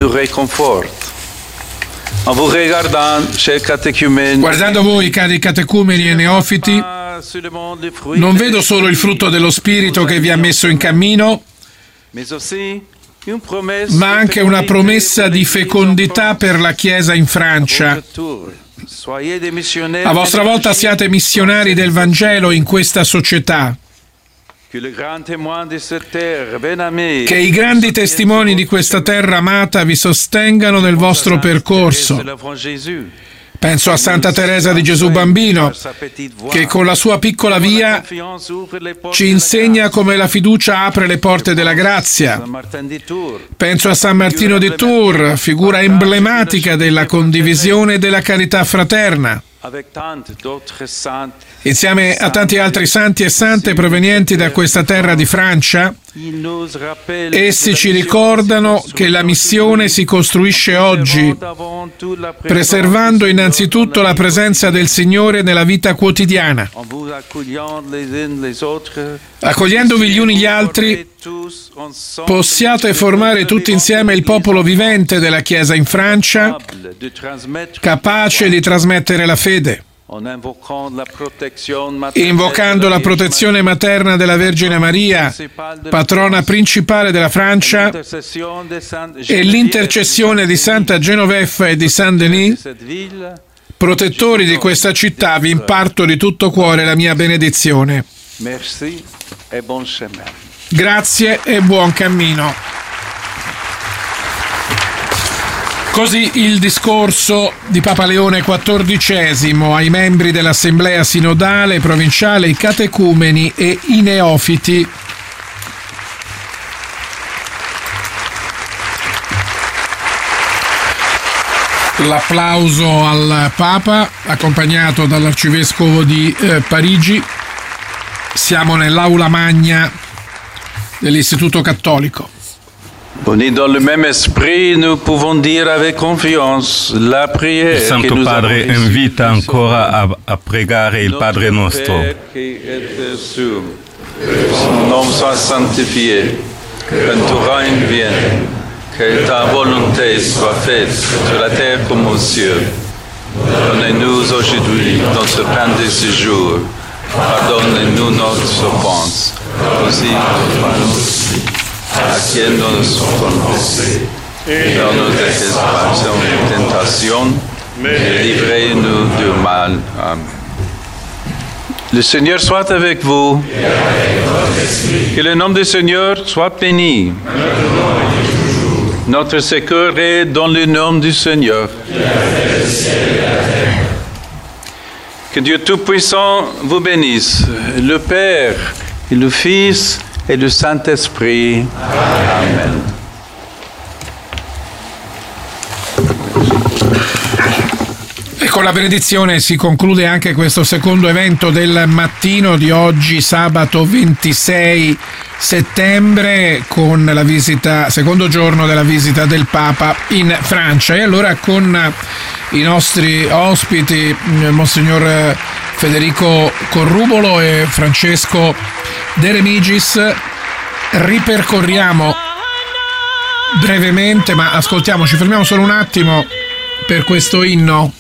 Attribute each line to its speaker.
Speaker 1: nous réconforte. En vous regardant, chers catéchumènes,
Speaker 2: Guardando voi, cari catecumeni e neofiti, non vedo solo il frutto dello Spirito che vi ha messo in cammino, ma anche una promessa di fecondità per la Chiesa in Francia. A vostra volta siate missionari del Vangelo in questa società. Che i grandi testimoni di questa terra amata vi sostengano nel vostro percorso. Penso a Santa Teresa di Gesù Bambino, che con la sua piccola via ci insegna come la fiducia apre le porte della grazia. Penso a San Martino di Tours, figura emblematica della condivisione e della carità fraterna. Insieme a tanti altri santi e sante provenienti da questa terra di Francia, essi ci ricordano che la missione si costruisce oggi, preservando innanzitutto la presenza del Signore nella vita quotidiana. Accogliendovi gli uni gli altri, possiate formare tutti insieme il popolo vivente della Chiesa in Francia, capace di trasmettere la fede. Invocando la protezione materna della Vergine Maria, patrona principale della Francia, e l'intercessione di Santa Genoveffa e di Saint-Denis, protettori di questa città, vi imparto di tutto cuore la mia benedizione. Grazie e buon cammino. Così il discorso di Papa Leone XIV ai membri dell'Assemblea Sinodale, Provinciale, i catecumeni e i neofiti. L'applauso al Papa, accompagnato dall'Arcivescovo di Parigi. Siamo nell'aula magna dell'Istituto Cattolico.
Speaker 1: Unis dans le même esprit, nous pouvons dire avec confiance la prière.
Speaker 3: Il Santo Padre invita ancora a pregare il Padre nostro.
Speaker 1: Son nom soit sanctifié, que ton règne vienne, que ta volonté soit faite sur la terre comme aux cieux. Donnez-nous aujourd'hui notre pain de ce jour. Pardonnez-nous notre offense, aussi à qui nous sommes blessés. Donne-nous des tentations et livrez-nous du mal. Amen. Le Seigneur soit avec vous. Que le nom du Seigneur soit béni. Notre secours est dans le nom du Seigneur. Que Dieu Tout-Puissant vous bénisse, le Père et le Fils et le Saint-Esprit. Amen.
Speaker 2: E con la benedizione si conclude anche questo secondo evento del mattino di oggi, sabato 26 settembre, con la visita, secondo giorno della visita del Papa in Francia. E allora con i nostri ospiti, Monsignor Federico Corrubolo e Francesco De Remigis, ripercorriamo brevemente, ma ascoltiamo, ci fermiamo solo un attimo per questo inno.